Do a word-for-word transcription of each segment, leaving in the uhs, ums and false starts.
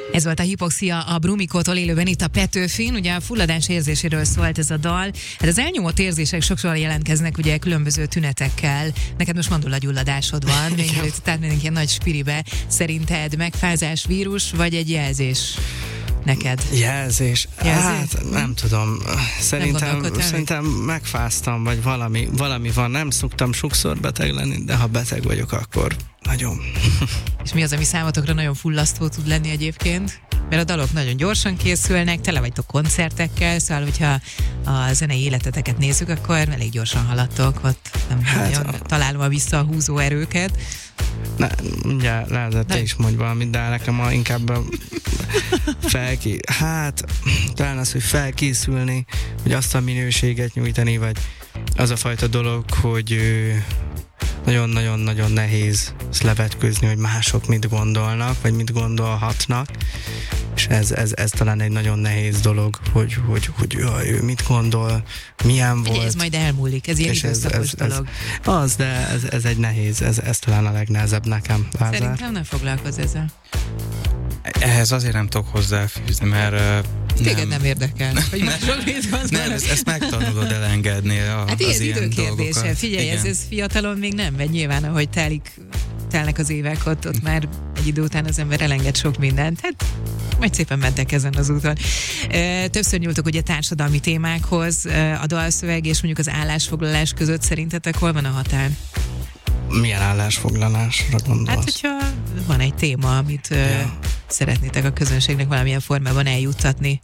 Ez volt a Hipoxia a Brumikótól élőben itt a Petőfin. Ugye a fulladás érzéséről szólt ez a dal. Hát az elnyomott érzések sokszor jelentkeznek ugye különböző tünetekkel. Neked most mandulagyulladásod van, még előtt tehát mindenki ilyen nagy spiribe. Szerinted megfázás, vírus, vagy egy jelzés neked? Jelzés? Jelzés? Hát nem tudom. Szerintem, Nem szerintem megfáztam, vagy valami, valami van. Nem szoktam sokszor beteg lenni, de ha beteg vagyok, akkor nagyon. És mi az, ami számotokra nagyon fullasztó tud lenni egyébként? Mert a dalok nagyon gyorsan készülnek, tele vagytok koncertekkel, szóval hogyha a zenei életeteket nézzük, akkor elég gyorsan haladtok, ott nem hát nagyon a... találom a vissza a húzó erőket. Ne, ugye lehet, te is mondj valamit, de nekem a, inkább a felki... Hát, talán az, hogy felkészülni, hogy azt a minőséget nyújtani, vagy az a fajta dolog, hogy nagyon-nagyon-nagyon nehéz levetközni, hogy mások mit gondolnak, vagy mit gondolhatnak, és ez, ez, ez talán egy nagyon nehéz dolog, hogy, hogy, hogy jaj, ő mit gondol, milyen volt. Ez majd elmúlik, ez ilyen időszakos dolog. Ez, az, de ez, ez egy nehéz, ez, ez talán a legnehezebb nekem. Lázár. Szerintem nem foglalkozz ezzel. Ehhez azért nem tudok hozzáfűzni, mert téged nem, nem érdekel, hogy mások mit gondolnak. Nem, ezt, ezt megtanulod elengedni a, hát az ez ilyen időkérdése. dolgokat. Figyelj, ez, ez fiatalon még nem megy, nyilván, ahogy telik, telnek az évek, ott, ott már egy idő után az ember elenged sok mindent. Hát majd szépen mentek ezen az úton. Többször nyúltok ugye társadalmi témákhoz, a dalszöveg és mondjuk az állásfoglalás között szerintetek hol van a határ? Milyen állásfoglalásra gondolsz? Hát, hogyha van egy téma, amit ja. szeretnétek a közönségnek valamilyen formában eljuttatni.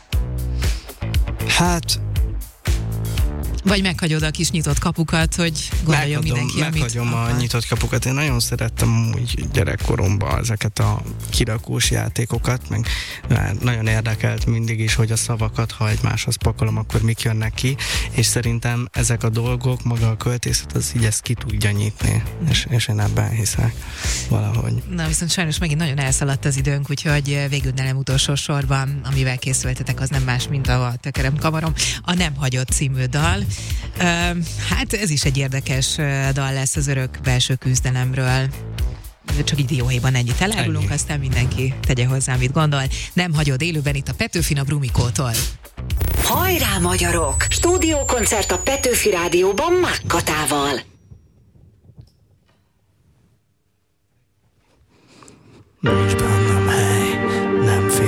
Hát... Vagy meghagyod a kis nyitott kapukat, hogy gondoljon meghagyom, mindenki, meghagyom amit a akar. nyitott kapukat. Én nagyon szerettem úgy gyerekkoromban ezeket a kirakós játékokat, meg nagyon érdekelt mindig is, hogy a szavakat, ha egymáshoz pakolom, akkor mik jönnek ki, és szerintem ezek a dolgok, maga a költészet, az így ezt ki tudja nyitni, mm. és, és én ebben hiszek valahogy. Na viszont sajnos megint nagyon elszaladt az időnk, úgyhogy végül nem utolsó sorban, amivel készültetek, az nem más, mint a Tekerem kamarom, a Nem hagyott című dal. Uh, hát ez is egy érdekes dal lesz az örök belső küzdelemről. Csak így dióhéjban ennyit elárulunk, ennyi. Aztán mindenki tegye hozzá, mit gondol. Nem hagyod élőben itt a Petőfin a Brumikótól. Hajrá, magyarok! Stúdiókoncert a Petőfi Rádióban Mákkatával. Nincs be.